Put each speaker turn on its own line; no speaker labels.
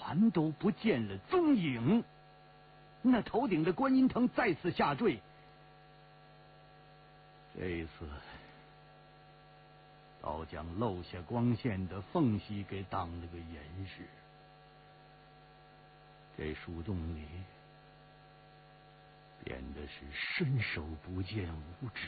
全都不见了踪影。那头顶的观音藤再次下坠，这一次倒将漏下光线的缝隙给当了个严实。这树洞里变得是伸手不见五指。